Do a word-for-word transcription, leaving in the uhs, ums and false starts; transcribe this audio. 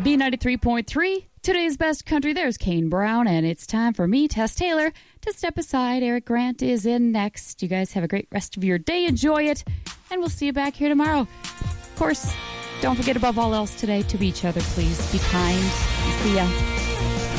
B ninety-three point three, today's best country. There's Kane Brown, and it's time for me, Tess Taylor, to step aside. Eric Grant is in next. You guys have a great rest of your day. Enjoy it, and we'll see you back here tomorrow. Of course, don't forget above all else today to be each other, please. Be kind. See ya.